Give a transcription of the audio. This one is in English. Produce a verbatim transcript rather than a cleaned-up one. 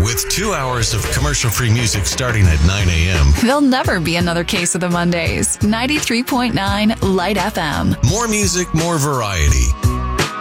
With two hours of commercial-free music starting at nine a.m. There'll never be another Case of the Mondays. ninety-three point nine Light F M. More music, more variety.